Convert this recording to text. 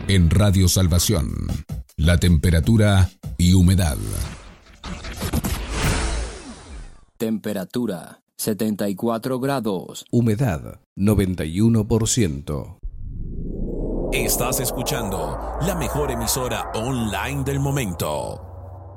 En Radio Salvación, la temperatura y humedad. Temperatura 74 grados. Humedad 91%. Estás escuchando la mejor emisora online del momento.